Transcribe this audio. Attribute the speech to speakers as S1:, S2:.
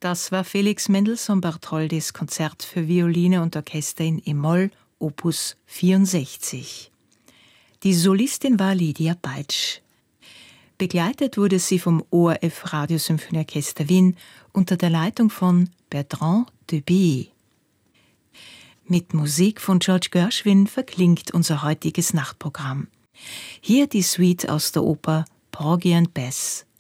S1: Das war Felix Mendelssohn Bartholdys Konzert für Violine und Orchester in e-Moll, Opus 64. Die Solistin war Lydia Beitsch. Begleitet wurde sie vom ORF Radiosymphonieorchester Wien unter der Leitung von Bertrand Duby. Mit Musik von George Gershwin verklingt unser heutiges Nachtprogramm. Hier die Suite aus der Oper Porgy and Bess.